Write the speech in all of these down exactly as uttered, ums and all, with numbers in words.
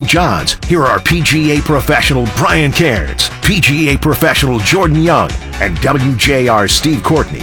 Johns, here are P G A professional Brian Cairns, P G A professional Jordan Young, and W J R's Steve Courtney.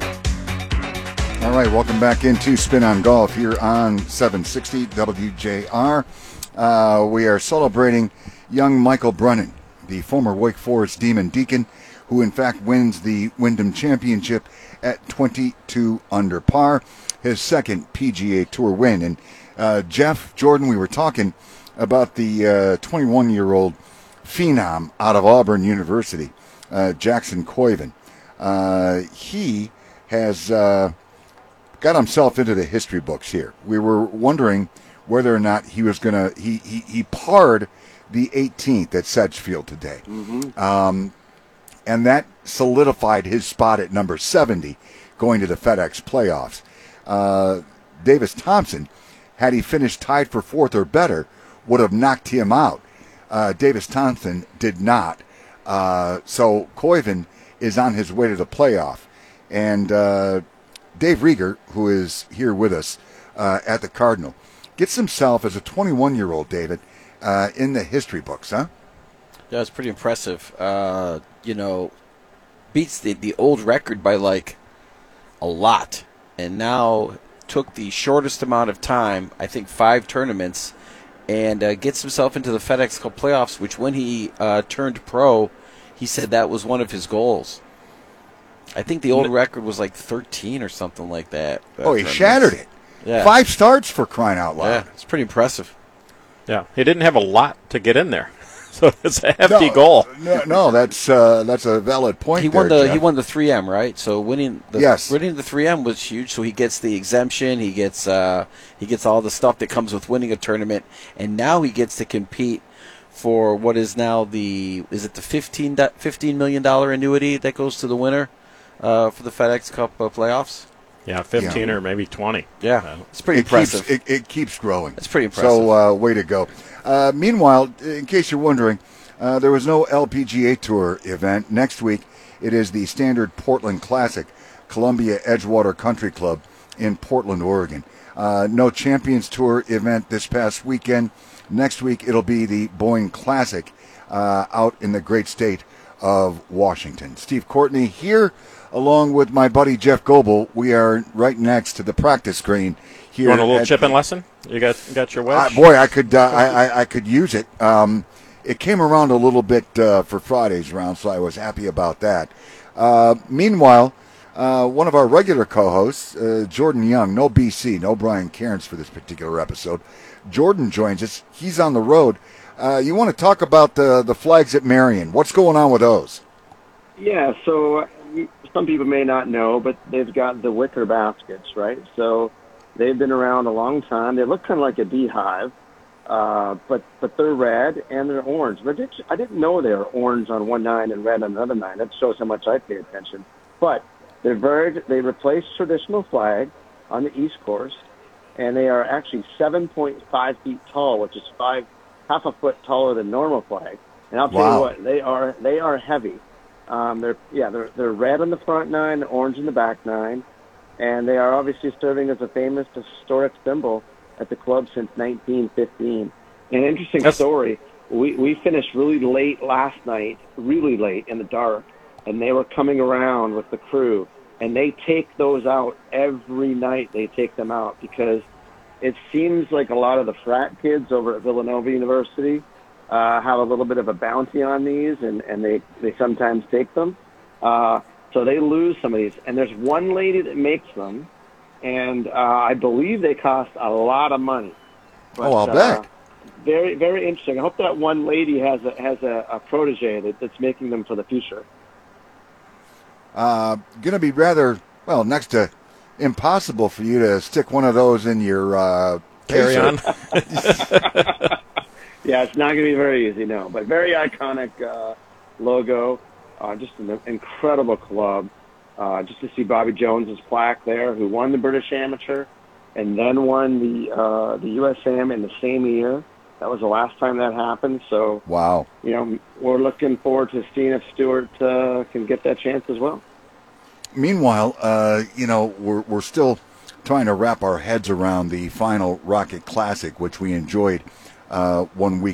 All right, welcome back into Spin on Golf here on seven sixty W J R. Uh, we are celebrating young Michael Brennan, the former Wake Forest Demon Deacon, who in fact wins the Wyndham Championship at twenty-two under par, his second P G A Tour win. And uh, Jeff, Jordan, we were talking about the uh, twenty-one-year-old phenom out of Auburn University, uh, Jackson Koiven. Uh, he has uh, got himself into the history books here. We were wondering whether or not he was going to, he, he, he parred the eighteenth at Sedgefield today. Mm-hmm. Um, and that solidified his spot at number seventy going to the FedEx playoffs. Uh, Davis Thompson, had he finished tied for fourth or better, would have knocked him out. Uh, Davis Thompson did not. Uh, so Koiven is on his way to the playoff. And uh, Dave Rieger, who is here with us uh, at the Cardinal, gets himself as a twenty-one-year-old, David, uh, in the history books, huh? Yeah, it's pretty impressive. Uh, you know, beats the, the old record by like a lot. And now took the shortest amount of time, I think five tournaments, and uh, gets himself into the FedEx Cup playoffs, which when he uh, turned pro, he said that was one of his goals. I think the old record was like thirteen or something like that. Oh, he shattered it. Yeah. Five starts, for crying out loud. Yeah, it's pretty impressive. Yeah, he didn't have a lot to get in there, so it's a hefty no, goal. No, no, that's uh, that's a valid point. He there, won the Jeff. he won the three M, right? So winning the yes. winning the three M was huge. So he gets the exemption, he gets uh, he gets all the stuff that comes with winning a tournament, and now he gets to compete for what is now the is it the fifteen million dollar annuity that goes to the winner uh, for the FedEx Cup uh, playoffs. Yeah, fifteen yeah. or maybe twenty. Yeah, uh, it's pretty it impressive. Keeps, it, it keeps growing. It's pretty impressive. So, uh, way to go. Uh, meanwhile, in case you're wondering, uh, there was no L P G A Tour event. Next week, it is the standard Portland Classic, Columbia Edgewater Country Club in Portland, Oregon. Uh, no Champions Tour event this past weekend. Next week, it'll be the Boeing Classic uh, out in the great state of Washington. Steve Courtney here, along with my buddy Jeff Goebel. We are right next to the practice green here. You want a little at, chipping lesson? You got got your wedge? Uh, boy, I could uh, I, I, I could use it. Um, it came around a little bit uh, for Friday's round, so I was happy about that. Uh, meanwhile, uh, one of our regular co-hosts, uh, Jordan Young, no B C, no Brian Cairns for this particular episode. Jordan joins us. He's on the road. Uh, you want to talk about the the flags at Marion? What's going on with those? Yeah, so some people may not know, but they've got the wicker baskets, right? So they've been around a long time. They look kind of like a beehive, uh, but but they're red and they're orange. But I didn't, I didn't know they were orange on one nine and red on another nine. That shows how much I pay attention. But they're very they replace traditional flag on the East Course, and they are actually seven point five feet tall, which is five half a foot taller than normal flag. And I'll tell Wow. you what, they are they are heavy. Um, they're yeah, they're they're red on the front nine, orange in the back nine, and they are obviously serving as a famous historic symbol at the club since nineteen fifteen. An interesting That's... story: we we finished really late last night, really late in the dark, and they were coming around with the crew, and they take those out every night. They take them out because it seems like a lot of the frat kids over at Villanova University Uh, have a little bit of a bounty on these, and, and they, they sometimes take them. Uh, so they lose some of these. And there's one lady that makes them, and uh, I believe they cost a lot of money. But, oh, I'll uh, bet. Very, very interesting. I hope that one lady has a, has a, a protege that, that's making them for the future. Uh, going to be rather, well, next to impossible for you to stick one of those in your uh, carry on. Yeah, it's not going to be very easy, no. But very iconic uh, logo, uh, just an incredible club. Uh, just to see Bobby Jones's plaque there, who won the British Amateur and then won the uh, the U S A M in the same year. That was the last time that happened. So, wow, you know, we're looking forward to seeing if Stewart uh, can get that chance as well. Meanwhile, uh, you know, we're we're still trying to wrap our heads around the final Rocket Classic, which we enjoyed uh, one week.